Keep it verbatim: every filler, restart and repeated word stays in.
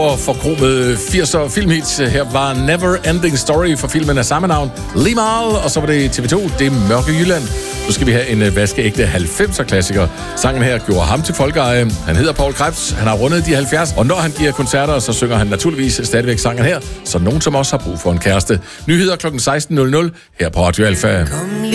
Og forkromet firser filmhits. Her var Never Ending Story for filmen af samme navn, Limahl, og så var det T V to, Det Mørke Jylland. Nu skal vi have en vaskeægte halvfemser-klassiker. Sangen her gjorde ham til folkeeje. Han hedder Poul Krebs, han har rundet de halvfjerds, og når han giver koncerter, så synger han naturligvis stadigvæk sangen her, så nogen som også har brug for en kæreste. Nyheder klokken seksten nul nul her på Radio Alfa.